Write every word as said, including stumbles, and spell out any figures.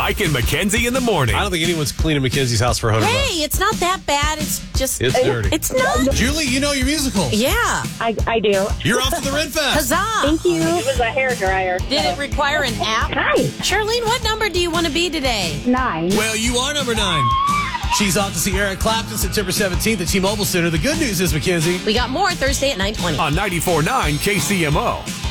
Mike and Mackenzie in the morning. I don't think anyone's cleaning Mackenzie's house for one hundred bucks. Hey, it's not that bad. It's just... It's dirty. It's not. Julie, you know your musicals. Yeah. I, I do. You're off to the Ren Fest. Huzzah. Thank you. It was a hairdryer. Did it require an app? Hi. Charlene, what number do you want to be today? Nine. Well, you are number nine. She's off to see Eric Clapton September seventeenth at T-Mobile Center. The good news is, Mackenzie, We got more Thursday at nine twenty. On ninety-four point nine K C M O.